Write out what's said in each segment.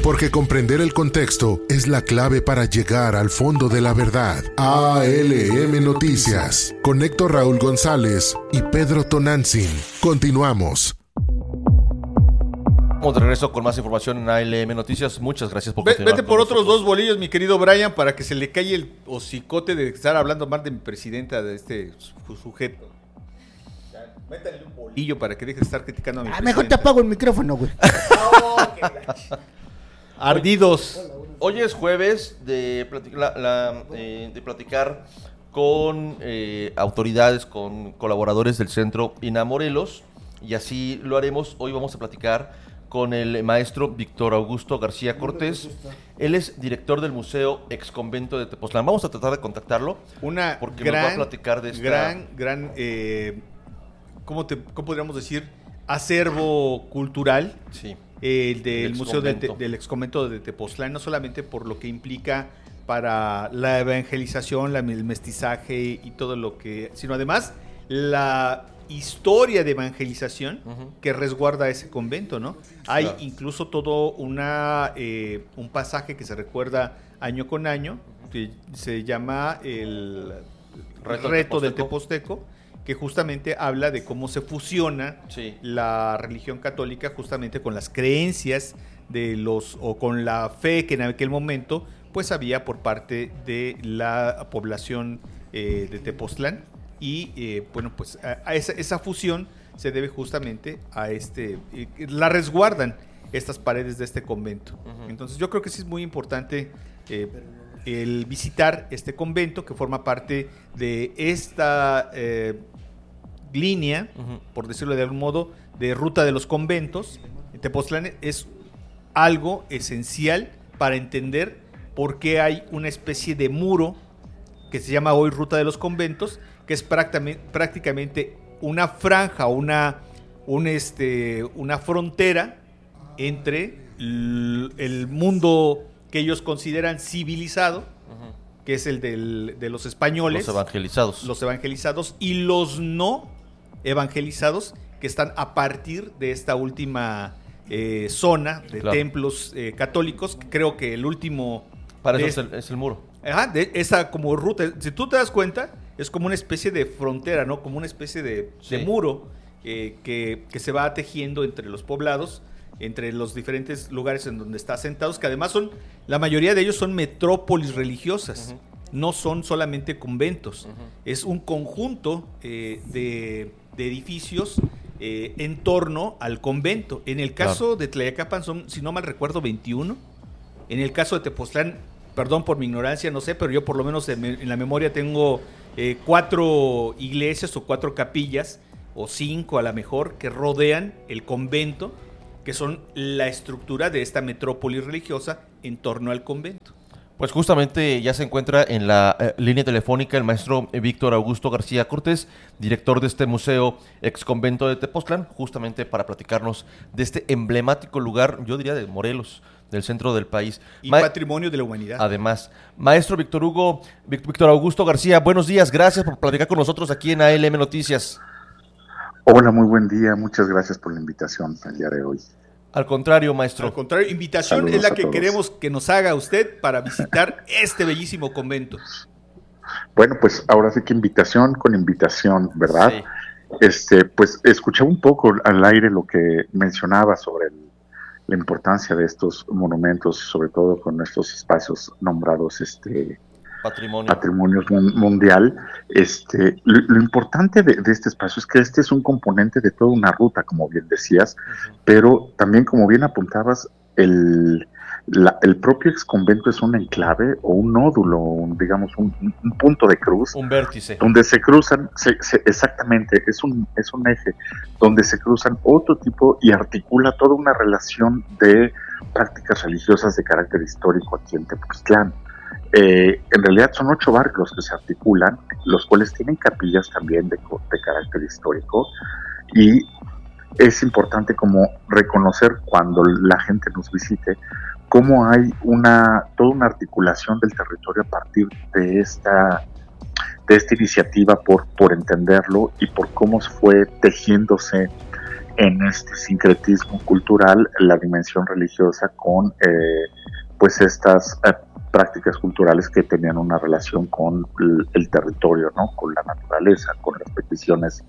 porque comprender el contexto es la clave para llegar al fondo de la verdad. ALM Noticias, con Héctor Raúl González y Pedro Tonantzin. Continuamos. Vamos de regreso con más información en ALM Noticias. Muchas gracias por continuar. Vete por otros 2 bolillos, mi querido Brian, para que se le calle el hocicote de estar hablando mal de mi presidenta, de este sujeto. Métale un bolillo para que deje de estar criticando a mi presidenta. Mejor te apago el micrófono, güey. Ardidos. Hoy es jueves de platicar con autoridades, con colaboradores del Centro INAH Morelos, y así lo haremos. Hoy vamos a platicar con el maestro Víctor Augusto García Cortés. Él es director del Museo Exconvento de Tepoztlán. Vamos a tratar de contactarlo porque nos va a platicar de esta gran ¿cómo podríamos decir? Acervo cultural. Sí. Del Museo del Exconvento de Tepoztlán, no solamente por lo que implica para la evangelización, el mestizaje y todo lo que, sino además la historia de evangelización que resguarda ese convento, ¿no? Hay incluso todo un pasaje que se recuerda año con año, que se llama el reto del Teposteco, que justamente habla de cómo se fusiona la religión católica justamente con las creencias o con la fe que en aquel momento pues había por parte de la población de Tepoztlán, y bueno, pues a esa fusión se debe justamente a la resguardan estas paredes de este convento. Entonces yo creo que sí es muy importante el visitar este convento, que forma parte de esta línea, por decirlo de algún modo, de ruta de los conventos. Tepoztlán es algo esencial para entender por qué hay una especie de muro que se llama hoy Ruta de los Conventos, que es prácticamente una franja, una frontera entre el mundo que ellos consideran civilizado, que es el de los españoles, los evangelizados, y los no evangelizados, que están a partir de esta última zona de templos católicos. Creo que el último para eso es el muro. De esa como ruta, si tú te das cuenta, es como una especie de frontera, ¿no? Como una especie de muro que se va tejiendo entre los poblados, entre los diferentes lugares en donde está asentados, que además la mayoría de ellos son metrópolis religiosas, no son solamente conventos, es un conjunto de edificios en torno al convento. En el caso de Tlayacapan son, si no mal recuerdo, 21. En el caso de Tepoztlán, perdón por mi ignorancia, no sé, pero yo por lo menos en la memoria tengo 4 iglesias o 4 capillas, o 5 a lo mejor, que rodean el convento, que son la estructura de esta metrópoli religiosa en torno al convento. Pues justamente ya se encuentra en la línea telefónica el maestro Víctor Augusto García Cortés, director de este Museo Exconvento de Tepoztlán, justamente para platicarnos de este emblemático lugar, yo diría de Morelos, del centro del país. Y patrimonio de la humanidad. Además, maestro Víctor Augusto García, buenos días, gracias por platicar con nosotros aquí en ALM Noticias. Hola, muy buen día, muchas gracias por la invitación el día de hoy. Al contrario, maestro. Al contrario, invitación Saludos es la que queremos que nos haga usted para visitar este bellísimo convento. Bueno, pues ahora sí que invitación con invitación, ¿verdad? Sí. Pues escuché un poco al aire lo que mencionaba sobre la importancia de estos monumentos, sobre todo con estos espacios nombrados Patrimonio Mundial. Lo importante de este espacio es que este es un componente de toda una ruta, como bien decías, pero también, como bien apuntabas, el propio exconvento es un enclave o un nódulo, digamos un punto de cruz, un vértice donde se cruzan, exactamente, es un eje donde se cruzan otro tipo y articula toda una relación de prácticas religiosas de carácter histórico aquí en Tepoztlán. En realidad son 8 barrios que se articulan, los cuales tienen capillas también de carácter histórico, y es importante como reconocer cuando la gente nos visite cómo hay toda una articulación del territorio a partir de esta iniciativa por entenderlo y por cómo fue tejiéndose en este sincretismo cultural la dimensión religiosa con pues estas prácticas culturales que tenían una relación con el territorio, ¿no? Con la naturaleza, con las peticiones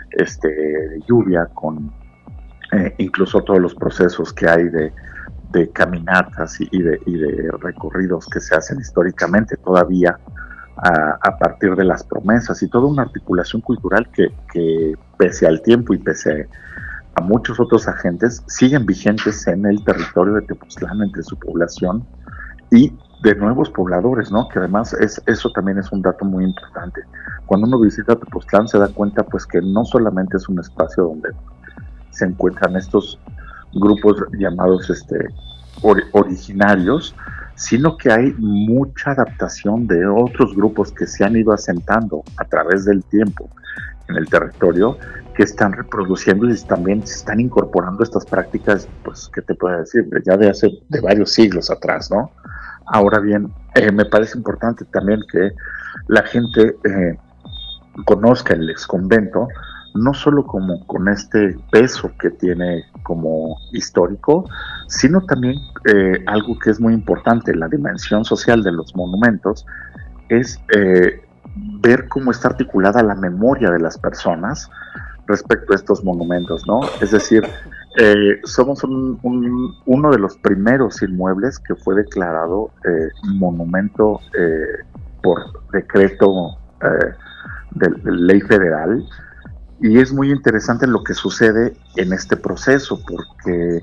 de lluvia, con incluso todos los procesos que hay de caminatas y de recorridos que se hacen históricamente todavía a partir de las promesas, y toda una articulación cultural que pese al tiempo y pese a muchos otros agentes siguen vigentes en el territorio de Tepoztlán, entre su población y de nuevos pobladores, ¿no? Que además eso también es un dato muy importante. Cuando uno visita Tepoztlán se da cuenta pues que no solamente es un espacio donde se encuentran estos grupos llamados originarios, sino que hay mucha adaptación de otros grupos que se han ido asentando a través del tiempo en el territorio, que están reproduciendo y también se están incorporando estas prácticas, pues, ¿qué te puedo decir? Ya de varios siglos atrás, ¿no? Ahora bien, me parece importante también que la gente conozca el exconvento, no solo como con este peso que tiene como histórico, sino también algo que es muy importante, la dimensión social de los monumentos, es ver cómo está articulada la memoria de las personas respecto a estos monumentos, ¿no? Es decir, somos uno de los primeros inmuebles que fue declarado monumento por decreto de ley federal, y es muy interesante lo que sucede en este proceso, porque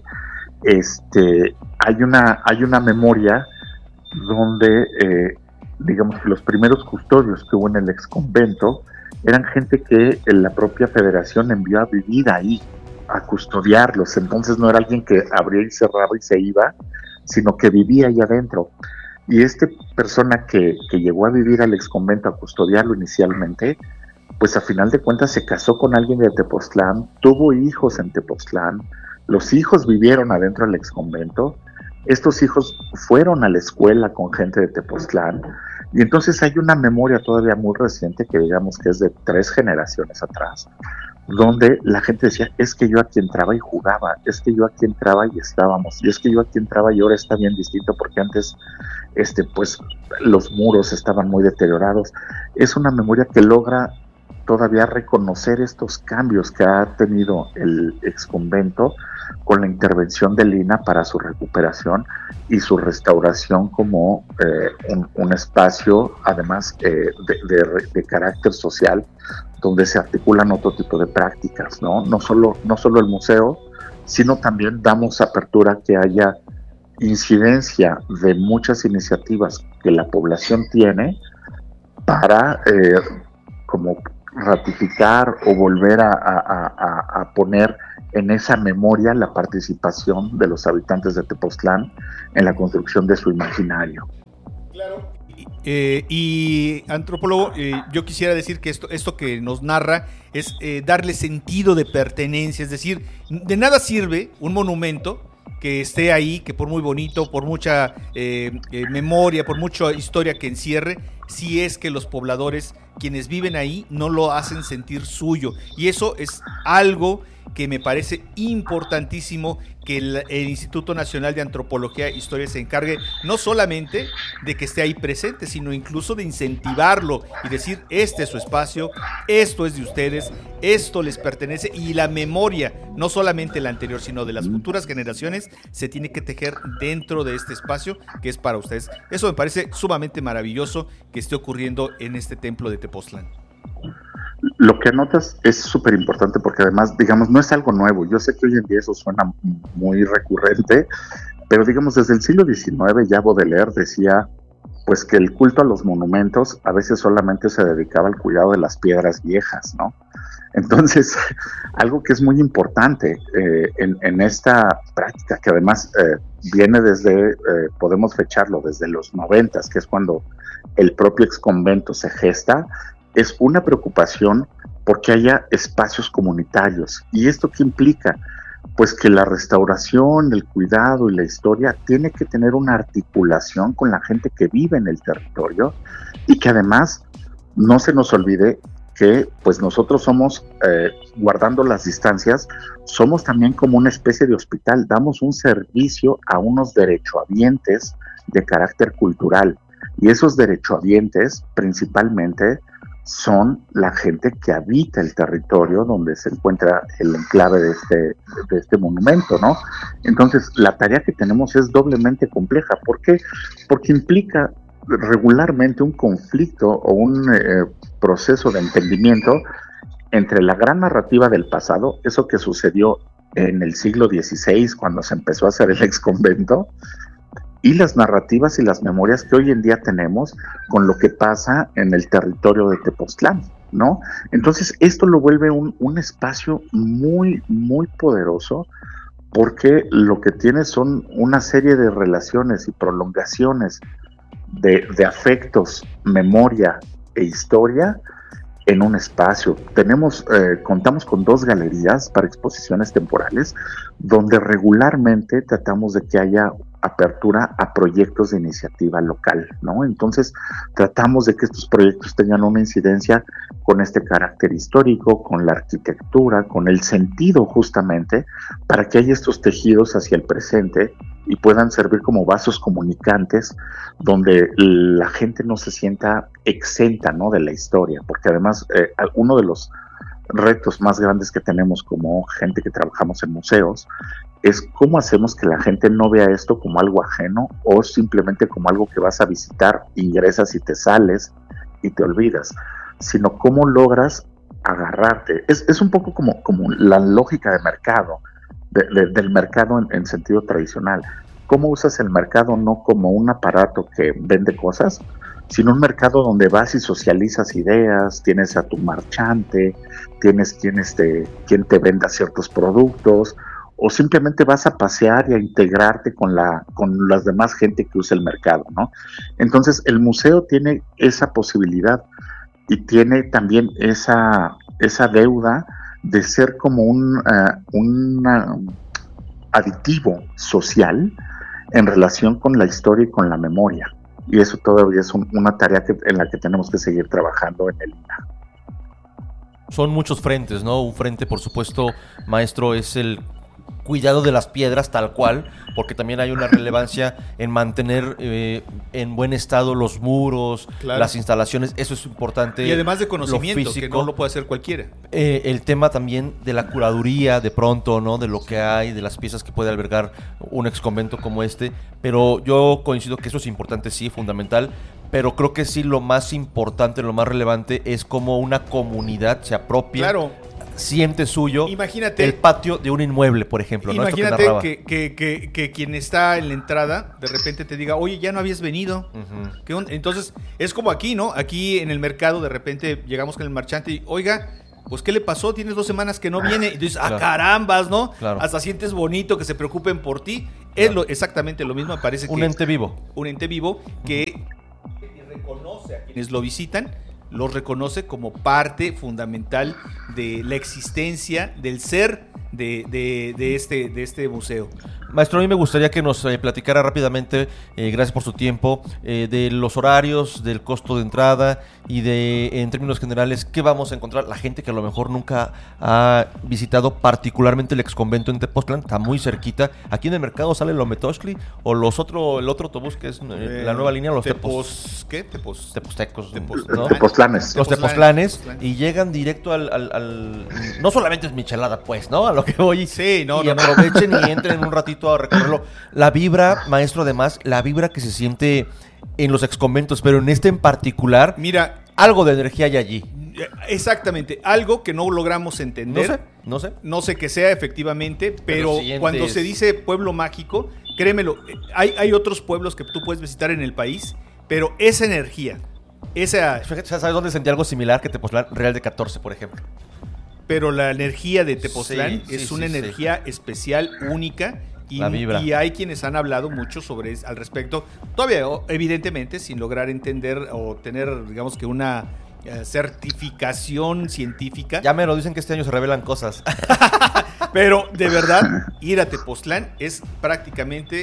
hay una memoria donde digamos que los primeros custodios que hubo en el exconvento eran gente que la propia federación envió a vivir ahí, a custodiarlos. Entonces no era alguien que abría y cerraba y se iba, sino que vivía ahí adentro. Y esta persona que llegó a vivir al exconvento, a custodiarlo inicialmente, pues a final de cuentas se casó con alguien de Tepoztlán, tuvo hijos en Tepoztlán, los hijos vivieron adentro del exconvento, estos hijos fueron a la escuela con gente de Tepoztlán, y entonces hay una memoria todavía muy reciente, que digamos que es de 3 generaciones atrás, donde la gente decía, es que yo aquí entraba y jugaba, es que yo aquí entraba y estábamos, y es que yo aquí entraba y ahora está bien distinto porque antes pues los muros estaban muy deteriorados. Es una memoria que logra todavía reconocer estos cambios que ha tenido el exconvento con la intervención de Lina para su recuperación y su restauración como un espacio, además de carácter social, donde se articulan otro tipo de prácticas, ¿no? No solo el museo, sino también damos apertura a que haya incidencia de muchas iniciativas que la población tiene para como ratificar o volver a poner en esa memoria la participación de los habitantes de Tepoztlán en la construcción de su imaginario. Claro. Y antropólogo, yo quisiera decir que esto que nos narra es darle sentido de pertenencia, es decir, de nada sirve un monumento que esté ahí, que por muy bonito, por mucha memoria, por mucha historia que encierre, si es que los pobladores, quienes viven ahí, no lo hacen sentir suyo. Y eso es algo que me parece importantísimo, que el Instituto Nacional de Antropología e Historia se encargue no solamente de que esté ahí presente, sino incluso de incentivarlo y decir, este es su espacio, esto es de ustedes, esto les pertenece, y la memoria, no solamente la anterior, sino de las futuras generaciones, se tiene que tejer dentro de este espacio que es para ustedes. Eso me parece sumamente maravilloso que esté ocurriendo en este templo de Tepoztlán. Lo que anotas es súper importante porque además, digamos, no es algo nuevo. Yo sé que hoy en día eso suena muy recurrente, pero digamos, desde el siglo XIX ya Baudelaire decía pues que el culto a los monumentos a veces solamente se dedicaba al cuidado de las piedras viejas, ¿no? Entonces, algo que es muy importante en esta práctica, que además viene desde, podemos fecharlo desde los 90s, que es cuando el propio exconvento se gesta, es una preocupación porque haya espacios comunitarios. ¿Y esto qué implica? Pues que la restauración, el cuidado y la historia tiene que tener una articulación con la gente que vive en el territorio, y que además no se nos olvide que pues nosotros somos, guardando las distancias, somos también como una especie de hospital, damos un servicio a unos derechohabientes de carácter cultural, y esos derechohabientes principalmente son la gente que habita el territorio donde se encuentra el enclave de este monumento, ¿no? Entonces, la tarea que tenemos es doblemente compleja. ¿Por qué? Porque implica regularmente un conflicto o un proceso de entendimiento entre la gran narrativa del pasado, eso que sucedió en el siglo XVI cuando se empezó a hacer el exconvento, y las narrativas y las memorias que hoy en día tenemos con lo que pasa en el territorio de Tepoztlán, ¿no? Entonces, esto lo vuelve un espacio muy, muy poderoso, porque lo que tiene son una serie de relaciones y prolongaciones de afectos, memoria e historia en un espacio. Contamos con 2 galerías para exposiciones temporales, donde regularmente tratamos de que haya apertura a proyectos de iniciativa local, ¿no? Entonces, tratamos de que estos proyectos tengan una incidencia con este carácter histórico, con la arquitectura, con el sentido justamente, para que haya estos tejidos hacia el presente y puedan servir como vasos comunicantes donde la gente no se sienta exenta, ¿no?, de la historia, porque además uno de los retos más grandes que tenemos como gente que trabajamos en museos es cómo hacemos que la gente no vea esto como algo ajeno o simplemente como algo que vas a visitar, ingresas y te sales y te olvidas, sino cómo logras agarrarte. Es un poco como la lógica de mercado, del mercado en sentido tradicional. ¿Cómo usas el mercado no como un aparato que vende cosas, sino un mercado donde vas y socializas ideas, tienes a tu marchante, tienes quien te venda ciertos productos, o simplemente vas a pasear y a integrarte con las demás gente que usa el mercado, ¿no? Entonces, el museo tiene esa posibilidad y tiene también esa deuda de ser como un aditivo social en relación con la historia y con la memoria. Y eso todavía es una tarea en la que tenemos que seguir trabajando en el INAH. Son muchos frentes, ¿no? Un frente, por supuesto, maestro, es el cuidado de las piedras tal cual, porque también hay una relevancia en mantener en buen estado los muros, claro, las instalaciones, eso es importante. Y además de conocimiento, que no lo puede hacer cualquiera. El tema también de la curaduría, de pronto, ¿no?, de lo que hay, de las piezas que puede albergar un exconvento como este, pero yo coincido que eso es importante, sí, fundamental, pero creo que sí lo más importante, lo más relevante es cómo una comunidad se apropia, claro, siente suyo, imagínate, el patio de un inmueble, por ejemplo. Imagínate, ¿no? que quien está en la entrada de repente te diga, oye, ya no habías venido. Uh-huh. Entonces, es como aquí, ¿no? Aquí en el mercado de repente llegamos con el marchante y, oiga, pues ¿qué le pasó? Tienes 2 semanas que no viene. Y dices, claro, carambas, ¿no? Claro. Hasta sientes bonito que se preocupen por ti. Claro. Es exactamente lo mismo, me parece un ente vivo. Un ente vivo que reconoce a quienes lo visitan, los reconoce como parte fundamental de la existencia, del ser de este museo. Maestro, a mí me gustaría que nos platicara rápidamente, gracias por su tiempo, de los horarios, del costo de entrada y en términos generales, ¿qué vamos a encontrar? La gente que a lo mejor nunca ha visitado particularmente el exconvento en Tepoztlán, está muy cerquita. Aquí en el mercado sale el Ometoxtli o el otro autobús que es la nueva línea, los Tepoztecos, ¿no? Tepoztlanes. Los Tepoztlanes, y llegan directo al no solamente es michelada, pues, ¿no? A lo que voy. Sí, y aprovechen y entren un ratito a recorrerlo. La vibra, maestro, además, la vibra que se siente en los exconventos, pero en este en particular, mira, algo de energía hay allí. Exactamente, algo que no logramos entender. No sé qué sea efectivamente, pero cuando se dice pueblo mágico, créemelo, hay otros pueblos que tú puedes visitar en el país, pero esa energía, ¿sabes dónde sentí algo similar que Tepoztlán? Real de 14, por ejemplo. Pero la energía de Tepoztlán es una energía especial, única, y hay quienes han hablado mucho al respecto, todavía evidentemente sin lograr entender o tener, digamos que una certificación científica. Ya me lo dicen que este año se revelan cosas. Pero de verdad, ir a Tepoztlán es prácticamente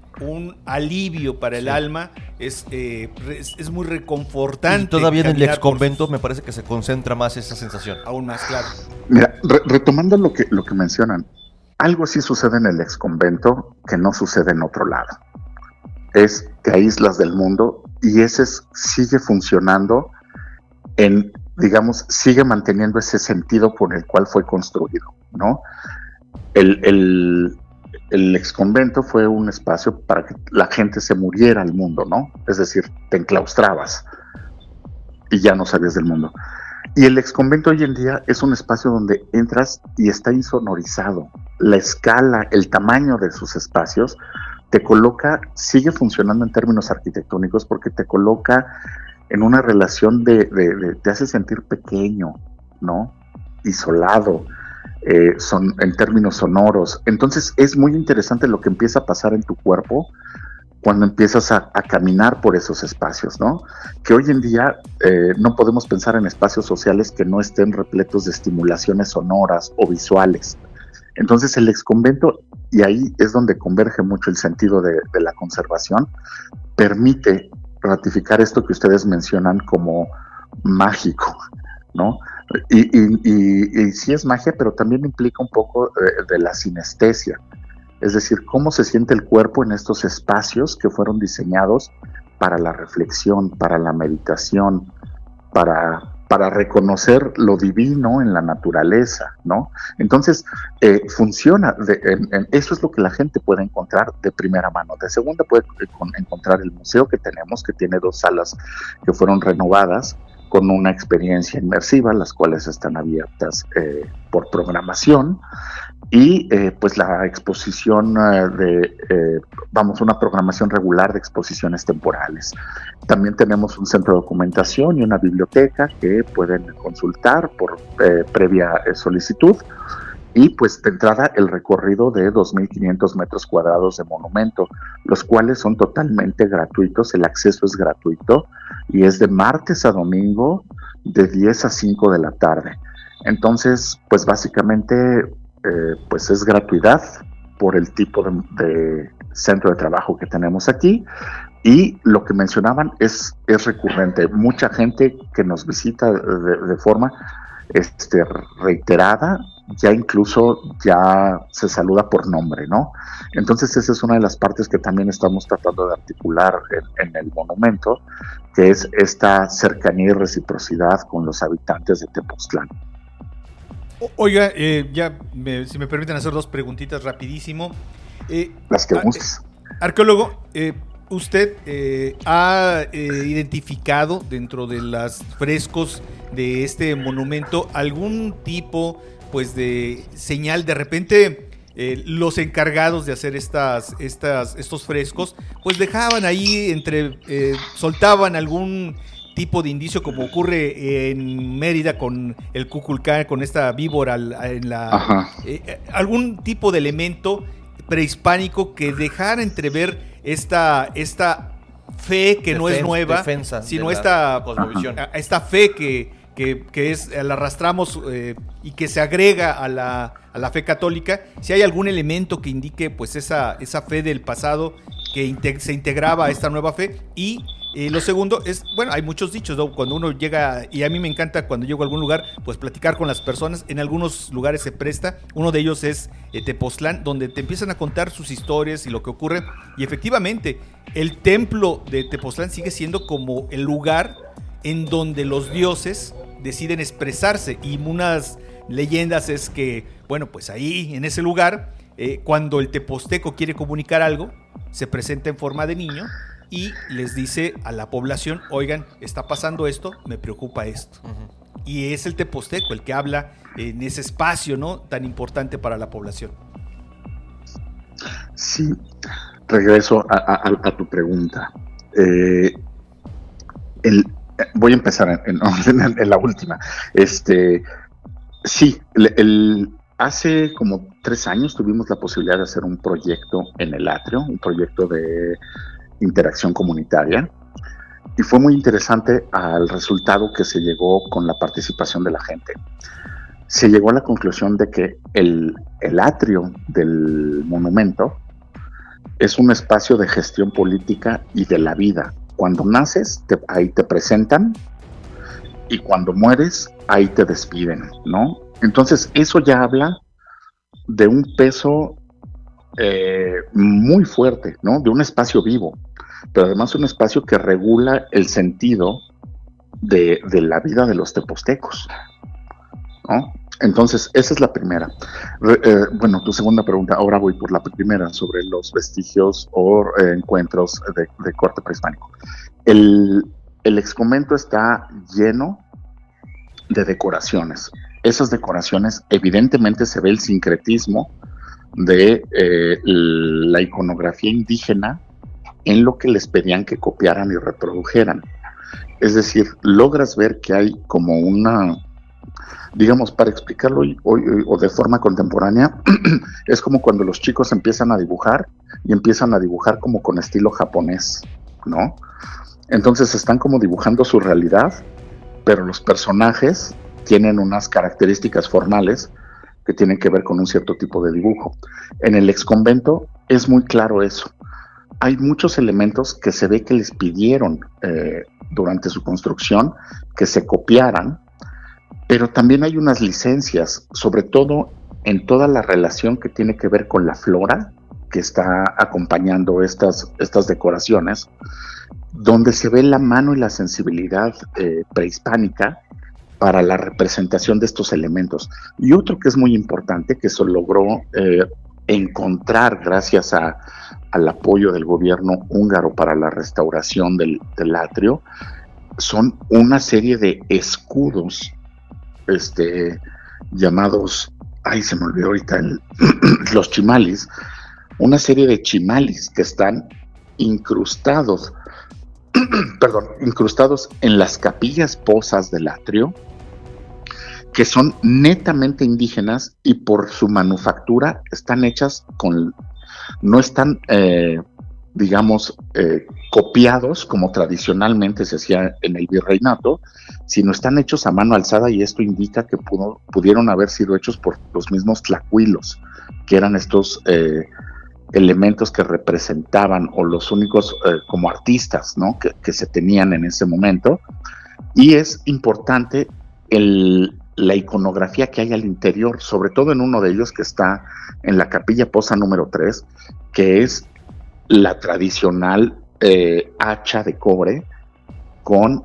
un alivio para el alma, es muy reconfortante. Y todavía en el exconvento me parece que se concentra más esa sensación. Aún más, claro. Mira, retomando lo que mencionan, algo sí sucede en el exconvento que no sucede en otro lado. Es te aíslas del mundo y ese sigue funcionando digamos, sigue manteniendo ese sentido por el cual fue construido, ¿no? El exconvento fue un espacio para que la gente se muriera al mundo, ¿no? Es decir, te enclaustrabas y ya no sabías del mundo. Y el exconvento hoy en día es un espacio donde entras y está insonorizado. La escala, el tamaño de sus espacios te coloca, sigue funcionando en términos arquitectónicos porque te coloca en una relación te hace sentir pequeño, ¿no? Isolado, en términos sonoros. Entonces es muy interesante lo que empieza a pasar en tu cuerpo cuando empiezas a caminar por esos espacios, ¿no? Que hoy en día no podemos pensar en espacios sociales que no estén repletos de estimulaciones sonoras o visuales. Entonces el exconvento, y ahí es donde converge mucho el sentido de la conservación, permite ratificar esto que ustedes mencionan como mágico, ¿no? Y sí es magia, pero también implica un poco de la sinestesia, es decir, cómo se siente el cuerpo en estos espacios que fueron diseñados para la reflexión, para la meditación, para reconocer lo divino en la naturaleza, ¿no? Entonces, funciona, eso es lo que la gente puede encontrar de primera mano. De segunda puede encontrar el museo que tenemos, que tiene 2 salas que fueron renovadas con una experiencia inmersiva, las cuales están abiertas por programación, y pues la exposición una programación regular de exposiciones temporales. También tenemos un centro de documentación y una biblioteca que pueden consultar por previa solicitud, y pues de entrada el recorrido de 2.500 metros cuadrados de monumento, los cuales son totalmente gratuitos, el acceso es gratuito y es de martes a domingo de 10 a 5 de la tarde. Entonces, pues básicamente pues es gratuidad por el tipo de centro de trabajo que tenemos aquí, y lo que mencionaban es recurrente. Mucha gente que nos visita de forma reiterada, ya se saluda por nombre, ¿no? Entonces esa es una de las partes que también estamos tratando de articular en el monumento, que es esta cercanía y reciprocidad con los habitantes de Tepoztlán. Oiga, si me permiten hacer 2 preguntitas rapidísimo. Las que gustes. Arqueólogo, ¿usted ha identificado dentro de los frescos de este monumento algún tipo pues de señal? De repente los encargados de hacer estos frescos pues dejaban ahí soltaban algún tipo de indicio, como ocurre en Mérida con el Kukulcán, con esta víbora algún tipo de elemento prehispánico que dejara entrever esta fe que no es nueva, sino esta fe que la arrastramos y que se agrega a la fe católica. Si hay algún elemento que indique pues esa fe del pasado que se integraba a esta nueva fe. Y lo segundo es, bueno, hay muchos dichos, ¿no? Cuando uno llega, y a mí me encanta cuando llego a algún lugar, pues platicar con las personas. En algunos lugares se presta, uno de ellos es Tepoztlán, donde te empiezan a contar sus historias y lo que ocurre. Y efectivamente, el templo de Tepoztlán sigue siendo como el lugar en donde los dioses deciden expresarse. Y unas leyendas es que, bueno, pues ahí, en ese lugar, cuando el tepozteco quiere comunicar algo, se presenta en forma de niño y les dice a la población: oigan, está pasando esto, me preocupa esto. Uh-huh. Y es el tepozteco el que habla en ese espacio, ¿no?, tan importante para la población. Sí, regreso a tu pregunta. Voy a empezar en la última. Sí, hace como 3 años tuvimos la posibilidad de hacer un proyecto en el atrio, un proyecto de interacción comunitaria, y fue muy interesante al resultado que se llegó con la participación de la gente. Se llegó a la conclusión de que el atrio del monumento es un espacio de gestión política y de la vida. Cuando naces, ahí te presentan, y cuando mueres, ahí te despiden, ¿no? Entonces, eso ya habla de un peso muy fuerte, ¿no? De un espacio vivo, pero además un espacio que regula el sentido de la vida de los tepoztecos, ¿no? Entonces, esa es la primera. Bueno, tu segunda pregunta, ahora voy por la primera, sobre los vestigios o encuentros de corte prehispánico. El exconvento está lleno de decoraciones. Esas decoraciones, evidentemente se ve el sincretismo de la iconografía indígena en lo que les pedían que copiaran y reprodujeran. Es decir, logras ver que hay como una, digamos, para explicarlo hoy o de forma contemporánea, es como cuando los chicos empiezan a dibujar y empiezan a dibujar como con estilo japonés, ¿no? Entonces están como dibujando su realidad, pero los personajes tienen unas características formales que tienen que ver con un cierto tipo de dibujo. En el exconvento es muy claro eso. Hay muchos elementos que se ve que les pidieron durante su construcción que se copiaran, pero también hay unas licencias, sobre todo en toda la relación que tiene que ver con la flora que está acompañando estas decoraciones, donde se ve la mano y la sensibilidad prehispánica para la representación de estos elementos. Y otro que es muy importante, que se logró encontrar gracias al apoyo del gobierno húngaro para la restauración del atrio, son una serie de escudos llamados, se me olvidó ahorita los chimalis, una serie de chimalis que están incrustados en las capillas pozas del atrio, que son netamente indígenas y por su manufactura están hechas no están, copiados como tradicionalmente se hacía en el virreinato, sino están hechos a mano alzada, y esto indica que pudieron haber sido hechos por los mismos tlacuilos, que eran estos elementos que representaban, o los únicos como artistas, ¿no? que se tenían en ese momento. Y es importante la iconografía que hay al interior, sobre todo en uno de ellos que está en la capilla poza número 3, que es la tradicional hacha de cobre con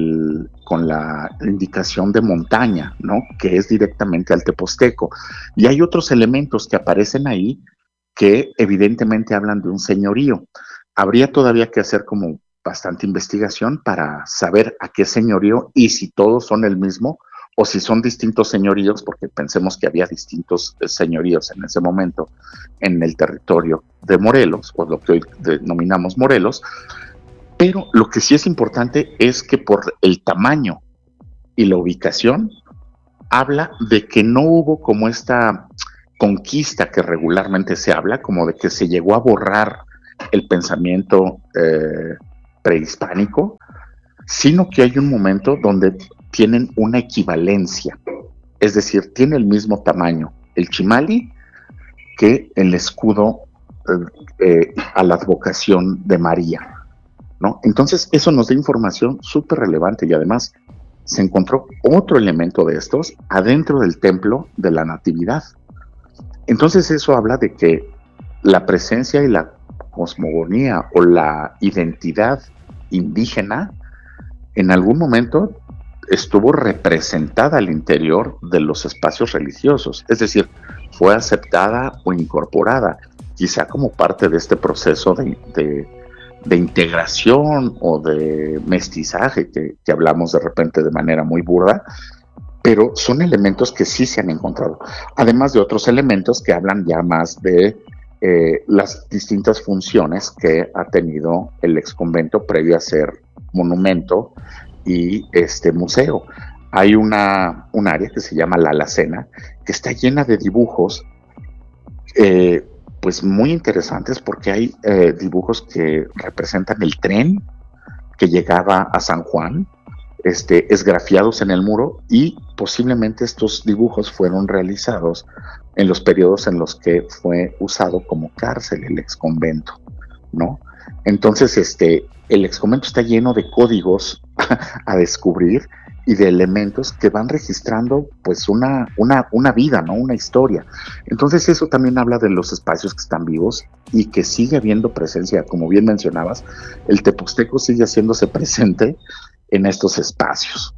la indicación de montaña, ¿no? Que es directamente al tepozteco. Y hay otros elementos que aparecen ahí que evidentemente hablan de un señorío. Habría todavía que hacer como bastante investigación para saber a qué señorío y si todos son el mismo o si son distintos señoríos, porque pensemos que había distintos señoríos en ese momento en el territorio de Morelos, o lo que hoy denominamos Morelos. Pero lo que sí es importante es que por el tamaño y la ubicación habla de que no hubo como esta conquista que regularmente se habla, como de que se llegó a borrar el pensamiento prehispánico, sino que hay un momento donde tienen una equivalencia, es decir, tiene el mismo tamaño el chimali que el escudo a la advocación de María, ¿no? Entonces eso nos da información súper relevante, y además se encontró otro elemento de estos adentro del templo de la Natividad. Entonces eso habla de que la presencia y la cosmogonía o la identidad indígena en algún momento estuvo representada al interior de los espacios religiosos, es decir, fue aceptada o incorporada, quizá como parte de este proceso de integración o de mestizaje que hablamos de repente de manera muy burda, pero son elementos que sí se han encontrado, además de otros elementos que hablan ya más de las distintas funciones que ha tenido el exconvento previo a ser monumento y museo. Hay un área que se llama la alacena, que está llena de dibujos pues muy interesantes, porque hay dibujos que representan el tren que llegaba a San Juan, esgrafiados en el muro, y posiblemente estos dibujos fueron realizados en los periodos en los que fue usado como cárcel el exconvento, ¿no? Entonces, el exconvento está lleno de códigos a descubrir y de elementos que van registrando pues una vida, ¿no? Una historia. Entonces eso también habla de los espacios que están vivos y que sigue habiendo presencia, como bien mencionabas, el teposteco sigue haciéndose presente en estos espacios.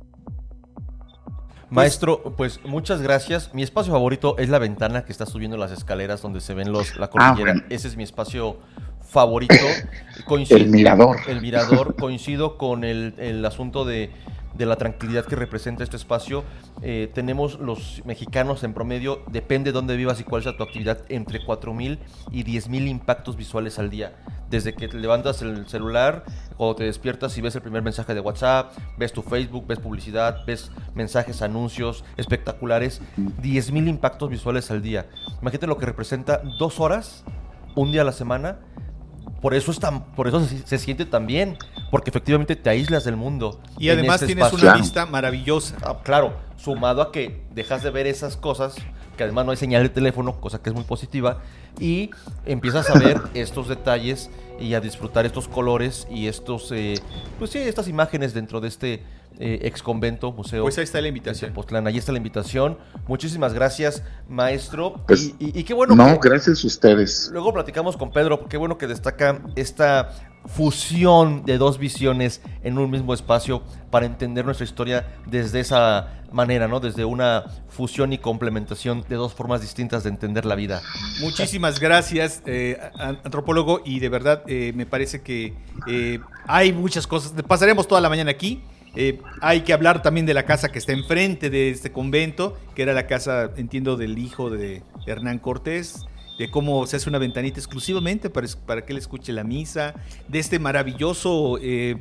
Maestro, pues muchas gracias. Mi espacio favorito es la ventana que está subiendo las escaleras donde se ven la cordillera. Bueno. Ese es mi espacio favorito. El mirador. El mirador. Coincido con el asunto de la tranquilidad que representa este espacio. Tenemos los mexicanos en promedio, depende de dónde vivas y cuál sea tu actividad, entre 4,000 y 10,000 impactos visuales al día. Desde que te levantas el celular, cuando te despiertas y ves el primer mensaje de WhatsApp, ves tu Facebook, ves publicidad, ves mensajes, anuncios espectaculares, 10,000 impactos visuales al día. Imagínate lo que representa 2 horas, un día a la semana. Por eso se siente tan bien, porque efectivamente te aíslas del mundo. Y además tienes una vista maravillosa. Claro, sumado a que dejas de ver esas cosas, que además no hay señal de teléfono, cosa que es muy positiva, y empiezas a ver estos detalles y a disfrutar estos colores y estas imágenes dentro de este exconvento, museo. Pues ahí está la invitación. Tepoztlán, ahí está la invitación. Muchísimas gracias, maestro. Pues, y qué bueno. Gracias a ustedes. Luego platicamos con Pedro. Qué bueno que destaca esta fusión de 2 visiones en un mismo espacio para entender nuestra historia desde esa manera, ¿no? Desde una fusión y complementación de 2 formas distintas de entender la vida. Muchísimas gracias, antropólogo, y de verdad me parece que hay muchas cosas. Pasaremos toda la mañana aquí. Hay que hablar también de la casa que está enfrente de este convento, que era la casa, entiendo, del hijo de Hernán Cortés, de cómo se hace una ventanita exclusivamente para que él escuche la misa, de este maravilloso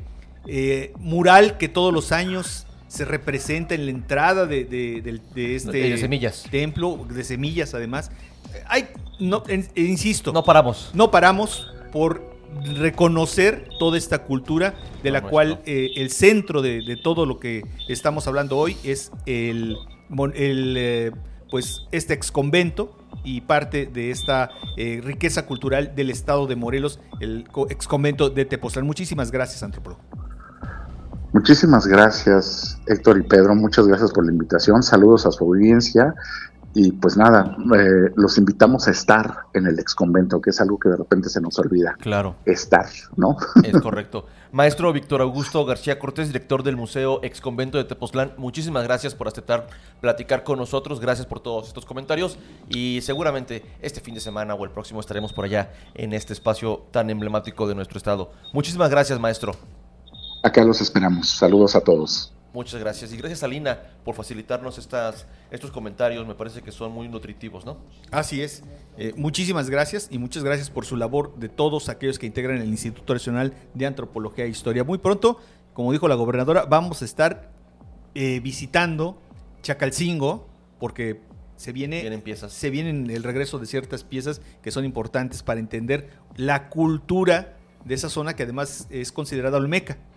mural que todos los años se representa en la entrada de este semillas. Templo, de semillas además. Insisto, no paramos por reconocer toda esta cultura de la cual el centro de todo lo que estamos hablando hoy es pues este exconvento y parte de esta riqueza cultural del estado de Morelos, el exconvento de Tepoztlán. Muchísimas gracias, antropólogo. Muchísimas gracias, Héctor y Pedro. Muchas gracias por la invitación. Saludos a su audiencia. Y pues nada, los invitamos a estar en el exconvento, que es algo que de repente se nos olvida. Claro. Estar, ¿no? Es correcto. Maestro Víctor Augusto García Cortés, director del Museo Exconvento de Tepoztlán, muchísimas gracias por aceptar platicar con nosotros. Gracias por todos estos comentarios. Y seguramente este fin de semana o el próximo estaremos por allá en este espacio tan emblemático de nuestro estado. Muchísimas gracias, maestro. Acá los esperamos. Saludos a todos. Muchas gracias. Y gracias a Lina por facilitarnos estos comentarios. Me parece que son muy nutritivos, ¿no? Así es. Muchísimas gracias y muchas gracias por su labor de todos aquellos que integran el Instituto Nacional de Antropología e Historia. Muy pronto, como dijo la gobernadora, vamos a estar visitando Chacalcingo porque se viene el regreso de ciertas piezas que son importantes para entender la cultura de esa zona que además es considerada olmeca.